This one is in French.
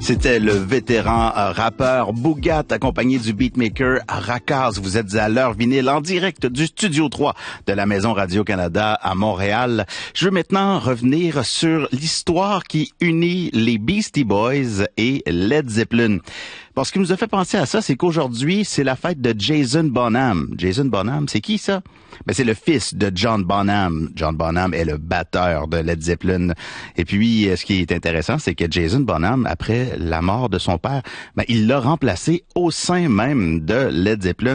C'était le vétéran rappeur Boogat accompagné du beatmaker Rakaz. Vous êtes à l'heure vinyle en direct du Studio 3 de la Maison Radio-Canada à Montréal. Je veux maintenant revenir sur l'histoire qui unit les Beastie Boys et Led Zeppelin. Bon, ce qui nous a fait penser à ça, c'est qu'aujourd'hui, c'est la fête de Jason Bonham. Jason Bonham, c'est qui ça? Ben, c'est le fils de John Bonham. John Bonham est le batteur de Led Zeppelin. Et puis, ce qui est intéressant, c'est que Jason Bonham, après la mort de son père, ben, il l'a remplacé au sein même de Led Zeppelin.